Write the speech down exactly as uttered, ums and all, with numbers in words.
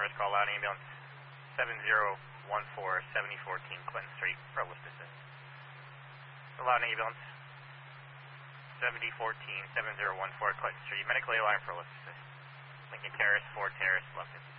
First call, Loud Ambulance seven zero one four, seventy fourteen Clinton Street for a lift assist. Loud Ambulance seventy fourteen, seven zero one four Clinton Street, medically alarmed for a lift assist. Lincoln Terrace, four Terrace, left assist.